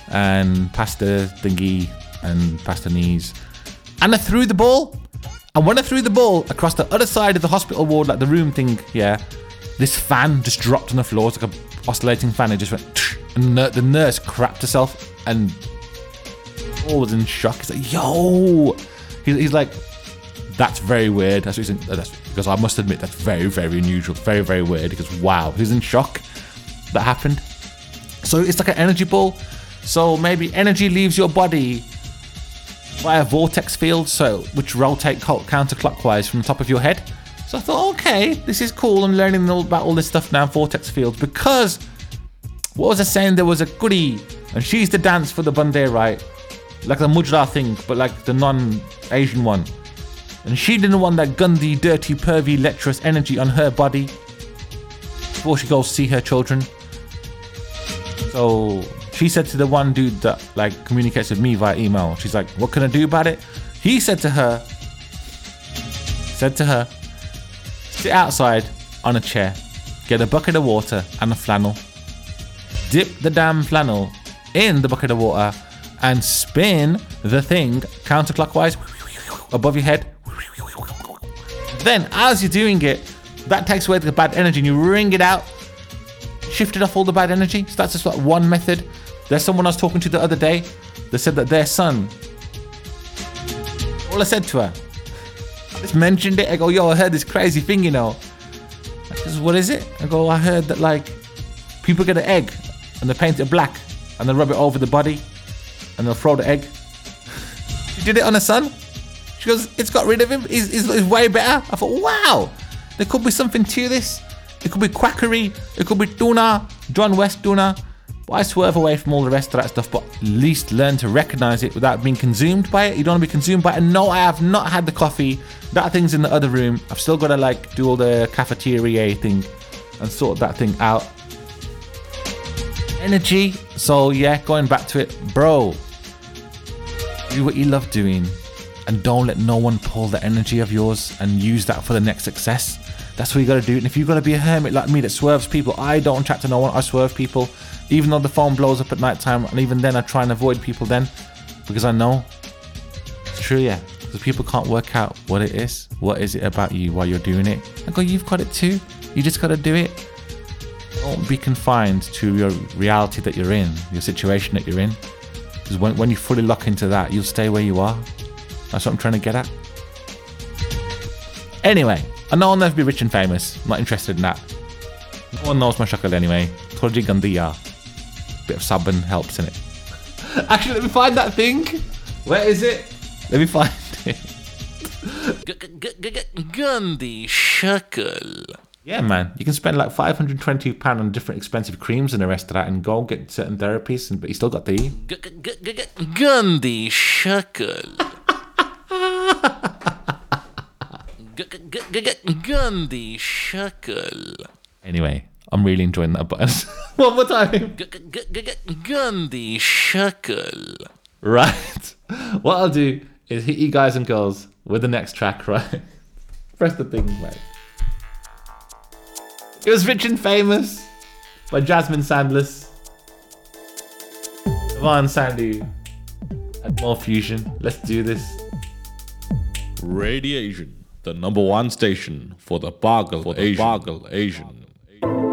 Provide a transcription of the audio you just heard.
and past the thingy and past the knees. And I threw the ball. And when I threw the ball across the other side of the hospital ward, like the room thing, yeah, this fan just dropped on the floor. It's like a oscillating fan. It just went, and the nurse crapped herself, and Paul was in shock. He's like, yo. He's like, that's very weird. That's what he's in, because I must admit, that's very, very unusual. Very, very weird. He goes, wow. He's in shock that happened. So it's like an energy ball. So maybe energy leaves your body via vortex field, so which rotate counterclockwise from the top of your head. So I thought, okay, this is cool. I'm learning all about all this stuff now, vortex fields, because what was I saying? There was a goodie, and she used to dance for the Bunday, right? Like the Mujra thing, but like the non-Asian one. And she didn't want that gundy, dirty, pervy, lecherous energy on her body before she goes to see her children. So she said to the one dude that like communicates with me via email, she's like, what can I do about it? He said to her, sit outside on a chair, get a bucket of water and a flannel, dip the damn flannel in the bucket of water and spin the thing counterclockwise above your head. Then as you're doing it, that takes away the bad energy and you wring it out, shifted off all the bad energy. So that's just like one method. There's someone I was talking to the other day that said that their son, all I said to her, I just mentioned it. I go, yo, I heard this crazy thing, you know. I says, what is it? I go, I heard that like people get an egg and they paint it black and they rub it over the body and they'll throw the egg. She did it on her son. She goes, it's got rid of him. He's way better. I thought, wow, there could be something to this. It could be quackery. It could be tuna, John West tuna. But I swerve away from all the rest of that stuff, but at least learn to recognize it without being consumed by it. You don't want to be consumed by it. And no, I have not had the coffee. That thing's in the other room. I've still got to like do all the cafeteria thing and sort that thing out. Energy. So yeah, going back to it, bro, do what you love doing and don't let no one pull the energy of yours and use that for the next success. That's what you got to do. And if you've got to be a hermit like me that swerves people, I don't chat to no one. I swerve people, even though the phone blows up at night time. And even then I try and avoid people then, because I know it's true. Yeah, because people can't work out what it is. What is it about you while you're doing it? I go, you've got it too. You just got to do it. Don't be confined to your reality that you're in, your situation that you're in. Because when you fully lock into that, you'll stay where you are. That's what I'm trying to get at. Anyway, I know I'll never be rich and famous. I'm not interested in that. No one knows my shakal anyway. Thoji gandiya. Bit of sabun helps in it. Actually, let me find that thing. Where is it? Let me find it. Gandhi shakal. Yeah, man. You can spend like £520 on different expensive creams and the rest of that and go get certain therapies, but you still got the Gandhi shakal. Gandhi shakal. Anyway, I'm really enjoying that button. One more time. Gandhi shakal. Right. What I'll do is hit you guys and girls with the next track, right? Press the thing, mate. It was Rich and Famous by Jasmine Sandless. Yvonne Sandu and More Fusion. Let's do this. Radiation, the #1 station for the Bargle Asian.